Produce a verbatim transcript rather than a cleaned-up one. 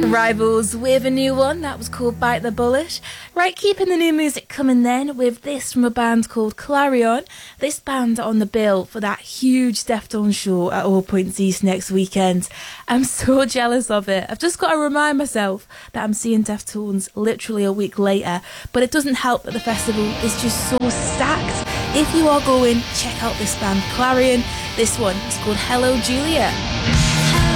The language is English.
Rivals with a new one that was called Bite the Bullet. Right, keeping the new music coming then with this from a band called Clarion. This band are on the bill for that huge Deftones show at All Points East next weekend. I'm so jealous of it. I've just got to remind myself that I'm seeing Deftones literally a week later, but it doesn't help that the festival is just so stacked. If you are going, check out this band Clarion. This one is called Hello Julia.